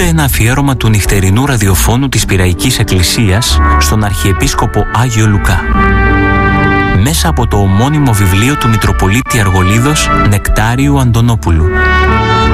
ένα αφιέρωμα του νυχτερινού ραδιοφώνου της Πειραϊκής Εκκλησίας στον Αρχιεπίσκοπο Άγιο Λουκά, μέσα από το ομώνυμο βιβλίο του Μητροπολίτη Αργολίδος Νεκτάριου Αντωνόπουλου.